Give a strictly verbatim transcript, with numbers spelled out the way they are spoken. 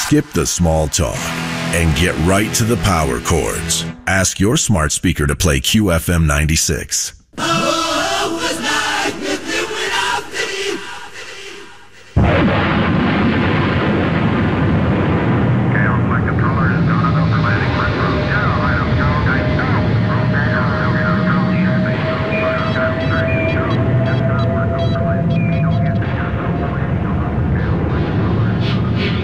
Skip the small talk and get right to the power chords. Ask your smart speaker to play Q F M ninety-six.